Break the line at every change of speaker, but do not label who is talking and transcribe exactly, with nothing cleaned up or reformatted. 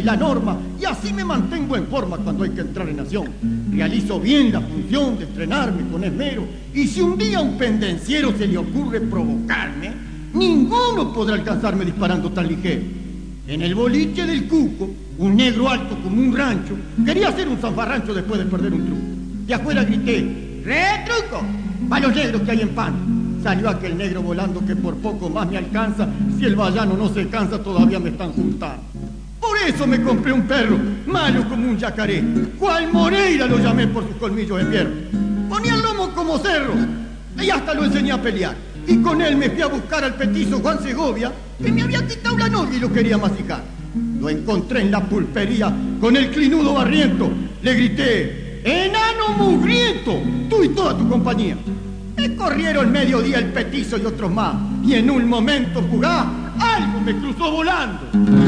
la norma y así me mantengo en forma cuando hay que entrar en acción. Realizo bien la función de entrenarme con esmero y si un día a un pendenciero se le ocurre provocarme, ninguno podrá alcanzarme disparando tan ligero. En el boliche del Cuco, un negro alto como un rancho quería hacer un zafarrancho después de perder un truco. De afuera grité, ¡retruco! ¡Pa' los negros que hay en pan! Salió aquel negro volando que por poco más me alcanza. Si el vallano no se cansa, todavía me están juntando. Por eso me compré un perro, malo como un yacaré. Cual Moreira lo llamé por sus colmillos de fierro. Ponía el lomo como cerro y hasta lo enseñé a pelear. Y con él me fui a buscar al petizo Juan Segovia, que me había quitado la novia y lo quería masticar. Lo encontré en la pulpería con el clinudo barriento. Le grité, ¡enano mugriento! Tú y toda tu compañía. Me corrieron mediodía el petizo y otros más. Y en un momento fugaz, algo me cruzó volando.